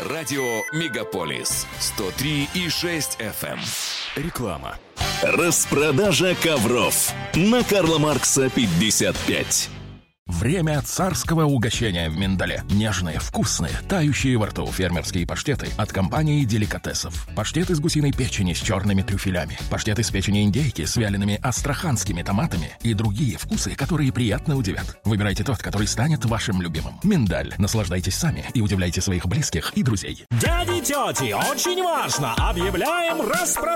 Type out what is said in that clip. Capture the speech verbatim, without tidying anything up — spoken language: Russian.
Радио «Мегаполис» сто три и шесть эф эм. Реклама. Распродажа ковров на Карла Маркса пятьдесят пять. Время царского угощения в миндале. Нежные, вкусные, тающие во рту фермерские паштеты от компании «Деликатесов». Паштет из гусиной печени с черными трюфелями. Паштет из печени индейки с вялеными астраханскими томатами и другие вкусы, которые приятно удивят. Выбирайте тот, который станет вашим любимым. Миндаль. Наслаждайтесь сами и удивляйте своих близких и друзей. Дяди, тети, очень важно! Объявляем распродажу